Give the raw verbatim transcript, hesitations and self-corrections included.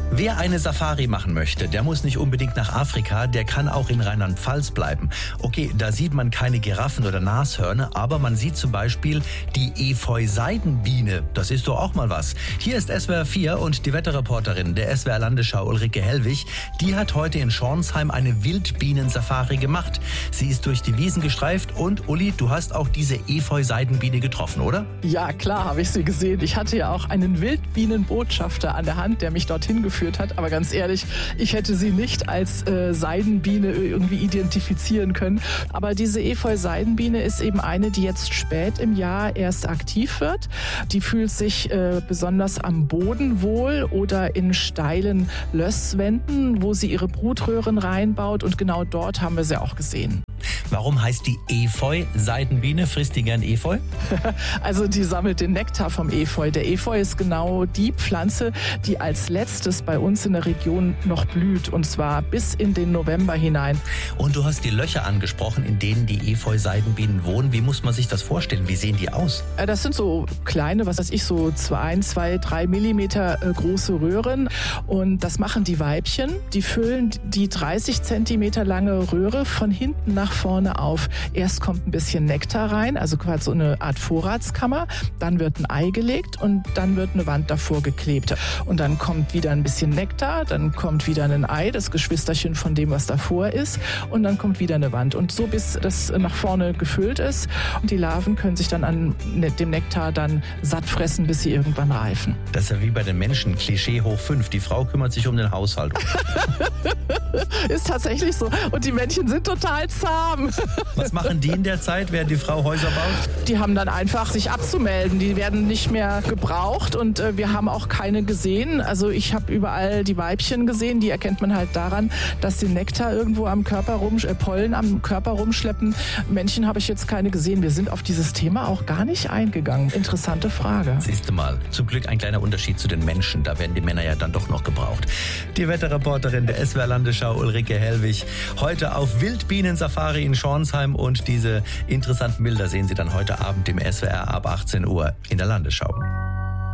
Wer eine Safari machen möchte, der muss nicht unbedingt nach Afrika, der kann auch in Rheinland-Pfalz bleiben. Okay, da sieht man keine Giraffen oder Nashörner, aber man sieht zum Beispiel die Efeu-Seidenbiene. Das ist doch auch mal was. Hier ist S W R vier und die Wetterreporterin der S W R Landesschau Ulrike Hellwig. Die hat heute in Schornsheim eine Wildbienen-Safari gemacht. Sie ist durch die Wiesen gestreift und Uli, du hast auch diese Efeu-Seidenbiene getroffen, oder? Ja, klar, habe ich sie gesehen. Ich hatte ja auch einen Wildbienenbotschafter an der Hand, der mich dorthin geführt hat. Aber ganz ehrlich, ich hätte sie nicht als äh, Seidenbiene irgendwie identifizieren können. Aber diese Efeu-Seidenbiene ist eben eine, die jetzt spät im Jahr erst aktiv wird. Die fühlt sich äh, besonders am Boden wohl oder in steilen Lösswänden, wo sie ihre Brutröhren reinbaut. Und genau dort haben wir sie auch gesehen. Warum heißt die Efeu-Seidenbiene? Frisst die gern Efeu? Also die sammelt den Nektar vom Efeu. Der Efeu ist genau die Pflanze, die als letztes bei uns in der Region noch blüht. Und zwar bis in den November hinein. Und du hast die Löcher angesprochen, in denen die Efeu-Seidenbienen wohnen. Wie muss man sich das vorstellen? Wie sehen die aus? Das sind so kleine, was weiß ich, so zwei, zwei, drei Millimeter große Röhren. Und das machen die Weibchen. Die füllen die dreißig Zentimeter lange Röhre von hinten nach vorne auf. Erst kommt ein bisschen Nektar rein, also quasi so eine Art Vorratskammer. Dann wird ein Ei gelegt und dann wird eine Wand davor geklebt. Und dann kommt wieder ein bisschen Nektar, dann kommt wieder ein Ei, das Geschwisterchen von dem, was davor ist. Und dann kommt wieder eine Wand. Und so bis das nach vorne gefüllt ist. Und die Larven können sich dann an dem Nektar dann satt fressen, bis sie irgendwann reifen. Das ist ja wie bei den Menschen, Klischee hoch fünf. Die Frau kümmert sich um den Haushalt. Ist tatsächlich so. Und die Männchen sind total zahm. Was machen die in der Zeit, während die Frau Häuser baut? Die haben dann einfach sich abzumelden. Die werden nicht mehr gebraucht und äh, wir haben auch keine gesehen. Also ich habe überall die Weibchen gesehen. Die erkennt man halt daran, dass sie Nektar irgendwo am Körper rum, äh, Pollen am Körper rumschleppen. Männchen habe ich jetzt keine gesehen. Wir sind auf dieses Thema auch gar nicht eingegangen. Interessante Frage. Siehst du mal. Zum Glück ein kleiner Unterschied zu den Menschen. Da werden die Männer ja dann doch noch gebraucht. Die Wetterreporterin der S W R Landesschau Ulrike Hellwig. Heute auf Wildbienen-Safari in Schornsheim und diese interessanten Bilder sehen Sie dann heute Abend im S W R ab achtzehn Uhr in der Landesschau.